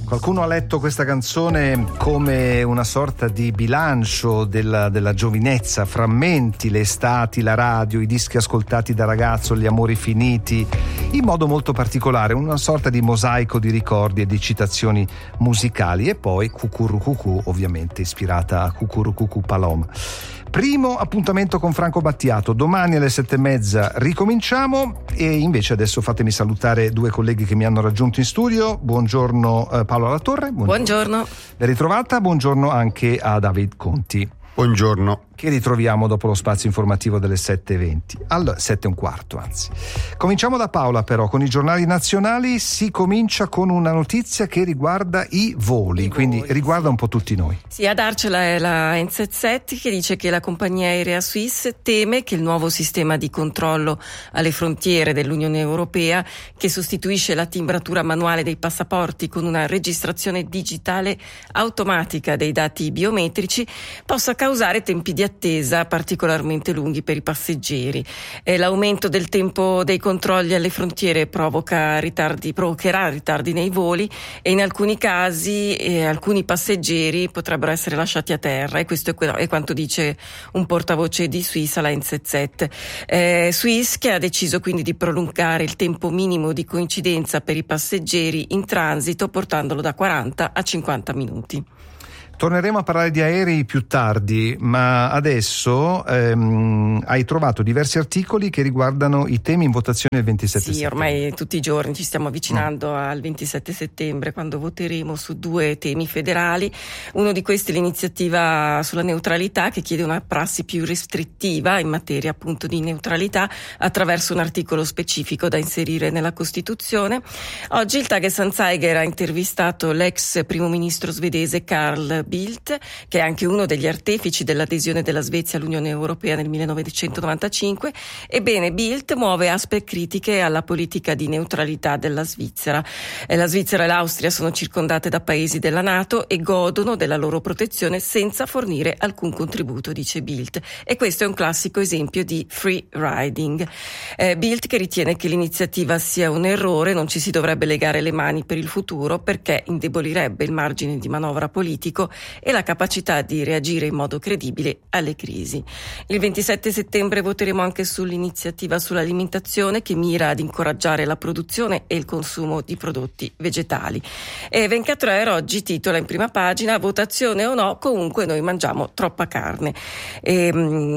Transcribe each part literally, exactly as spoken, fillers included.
Qualcuno ha letto questa canzone come una sorta di bilancio della, della giovinezza, frammenti, le estati, la radio, i dischi ascoltati da ragazzo, gli amori finiti, in modo molto particolare, una sorta di mosaico di ricordi e di citazioni musicali. E poi Cucurru Cucù, ovviamente ispirata a Cucurru Cucù Paloma. Primo appuntamento con Franco Battiato, domani alle sette e mezza ricominciamo. E invece adesso fatemi salutare due colleghi che mi hanno raggiunto in studio. Buongiorno eh, Paolo Latorre. Buongiorno. Buongiorno. Ben ritrovata, buongiorno anche a David Conti. Buongiorno. Che ritroviamo dopo lo spazio informativo delle sette e venti, al sette e un quarto anzi. Cominciamo da Paola però, con i giornali nazionali. Si comincia con una notizia che riguarda i voli, I quindi voli, riguarda sì. un po' tutti noi. Sì, a darcela è la N Z Z, che dice che la compagnia aerea Swiss teme che il nuovo sistema di controllo alle frontiere dell'Unione Europea, che sostituisce la timbratura manuale dei passaporti con una registrazione digitale automatica dei dati biometrici, possa causare tempi di attesa particolarmente lunghi per i passeggeri. Eh, l'aumento del tempo dei controlli alle frontiere provoca ritardi, provocherà ritardi nei voli e in alcuni casi eh, alcuni passeggeri potrebbero essere lasciati a terra, e questo è, que- è quanto dice un portavoce di Swiss alla N Z Z. Eh, Swiss che ha deciso quindi di prolungare il tempo minimo di coincidenza per i passeggeri in transito, portandolo da quaranta a cinquanta minuti. Torneremo a parlare di aerei più tardi, ma adesso ehm, hai trovato diversi articoli che riguardano i temi in votazione il ventisette sì, settembre. Sì, ormai tutti i giorni ci stiamo avvicinando mm. al ventisette settembre, quando voteremo su due temi federali. Uno di questi è l'iniziativa sulla neutralità, che chiede una prassi più restrittiva in materia appunto di neutralità attraverso un articolo specifico da inserire nella Costituzione. Oggi il Tagesanzeiger ha intervistato l'ex primo ministro svedese Carl Bildt, che è anche uno degli artefici dell'adesione della Svezia all'Unione Europea nel millenovecentonovantacinque. Ebbene, Bildt muove aspe critiche alla politica di neutralità della Svizzera. Eh, la Svizzera e l'Austria sono circondate da paesi della NATO e godono della loro protezione senza fornire alcun contributo, dice Bildt. E questo è un classico esempio di free riding. Eh, Bildt che ritiene che l'iniziativa sia un errore, non ci si dovrebbe legare le mani per il futuro, perché indebolirebbe il margine di manovra politico e la capacità di reagire in modo credibile alle crisi. Il ventisette settembre voteremo anche sull'iniziativa sull'alimentazione, che mira ad incoraggiare la produzione e il consumo di prodotti vegetali. E ventiquattro ore oggi titola in prima pagina: votazione o no, comunque noi mangiamo troppa carne. E,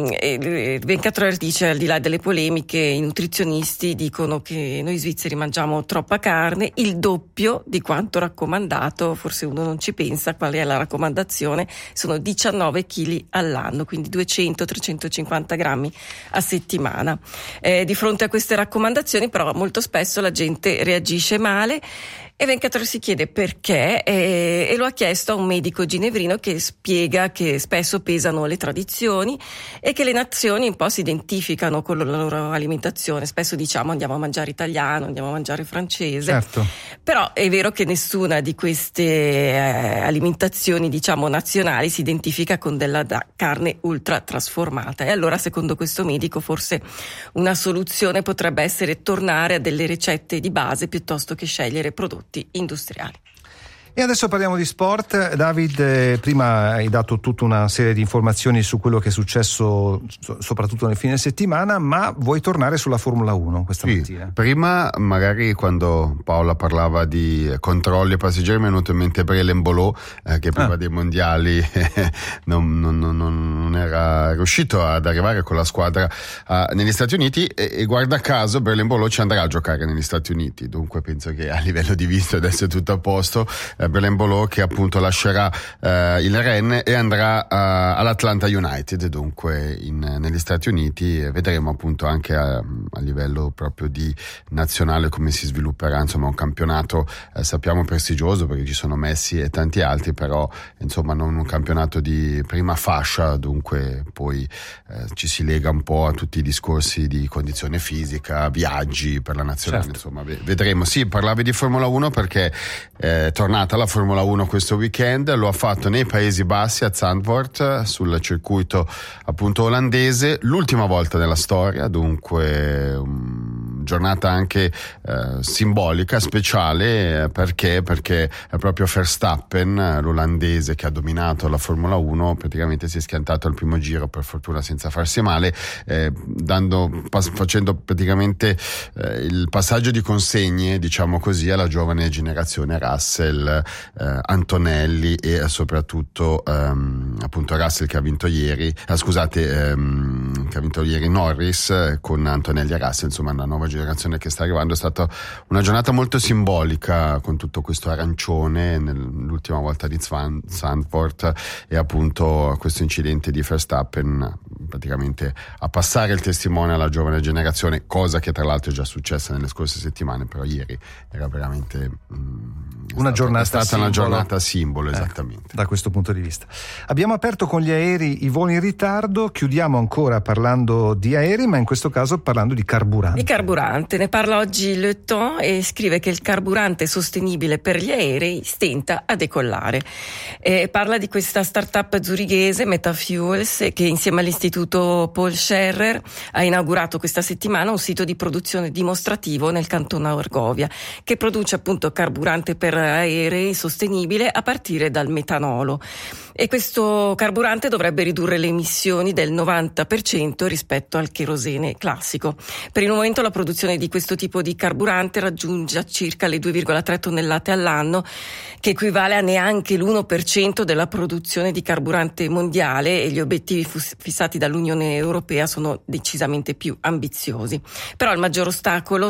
e ventiquattro ore dice, al di là delle polemiche, i nutrizionisti dicono che noi svizzeri mangiamo troppa carne, il doppio di quanto raccomandato. Forse uno non ci pensa qual è la raccomandazione. Sono diciannove chili all'anno, quindi duecento trecentocinquanta grammi a settimana. Eh, di fronte a queste raccomandazioni però molto spesso la gente reagisce male, e ventiquattro si chiede perché, e, e lo ha chiesto a un medico ginevrino che spiega che spesso pesano le tradizioni e che le nazioni un po' si identificano con la loro alimentazione. Spesso diciamo andiamo a mangiare italiano, andiamo a mangiare francese, certo. Però è vero che nessuna di queste eh, alimentazioni diciamo nazionali si identifica con della da- carne ultra trasformata. E allora, secondo questo medico, forse una soluzione potrebbe essere tornare a delle ricette di base piuttosto che scegliere prodotti industriali. E adesso parliamo di sport. David, eh, prima hai dato tutta una serie di informazioni su quello che è successo so- soprattutto nel fine settimana, ma vuoi tornare sulla Formula uno questa sì, mattina? Prima, magari, quando Paola parlava di controlli passeggeri, mi è venuto in mente Brelen Bolot, eh, che prima ah. dei mondiali non, non, non, non era riuscito ad arrivare con la squadra uh, negli Stati Uniti, e, e guarda caso Brelen Bolot ci andrà a giocare negli Stati Uniti, dunque penso che a livello di vista adesso è tutto a posto. Brelen Bolot che appunto lascerà uh, il Rennes e andrà uh, all'Atlanta United, dunque in, negli Stati Uniti, e vedremo appunto anche a, a livello proprio di nazionale come si svilupperà, insomma un campionato eh, sappiamo prestigioso, perché ci sono Messi e tanti altri, però insomma non un campionato di prima fascia, dunque poi eh, ci si lega un po' a tutti i discorsi di condizione fisica, viaggi per la nazionale, certo. Insomma vedremo. Sì, parlavi di Formula uno perché è tornata la Formula uno questo weekend, lo ha fatto nei Paesi Bassi a Zandvoort sul circuito appunto olandese, l'ultima volta nella storia, dunque um, giornata anche eh, simbolica, speciale, eh, perché? Perché è proprio Verstappen, l'olandese che ha dominato la Formula uno, praticamente si è schiantato al primo giro, per fortuna senza farsi male, eh, dando, pas- facendo praticamente eh, il passaggio di consegne, diciamo così, alla giovane generazione Russell, eh, Antonelli e soprattutto ehm, appunto Russell che ha vinto ieri, ah, scusate, ehm, che ha vinto ieri Norris, eh, con Antonelli e Russell, insomma la nuova generazione che sta arrivando. È stata una giornata molto simbolica con tutto questo arancione nell'ultima volta di Zandvoort e appunto questo incidente di Verstappen praticamente a passare il testimone alla giovane generazione, cosa che tra l'altro è già successa nelle scorse settimane, però ieri era veramente mh, una stata, giornata è stata simbolo. una giornata simbolo, esattamente. Eh, da questo punto di vista abbiamo aperto con gli aerei i voli in ritardo, chiudiamo ancora parlando di aerei, ma in questo caso parlando di carburante. Di carburante, ne parla oggi Le Temps e scrive che il carburante sostenibile per gli aerei stenta a decollare. E parla di questa startup zurighese Metafuels che insieme all'istituto Paul Scherrer ha inaugurato questa settimana un sito di produzione dimostrativo nel canton Argovia che produce appunto carburante per aerei sostenibile a partire dal metanolo, e questo carburante dovrebbe ridurre le emissioni del novanta per cento rispetto al cherosene classico. Per il momento la produzione di questo tipo di carburante raggiunge circa le due virgola tre tonnellate all'anno, che equivale a neanche l'uno per cento della produzione di carburante mondiale, e gli obiettivi fissati dall'Unione Europea sono decisamente più ambiziosi. Però il maggior ostacolo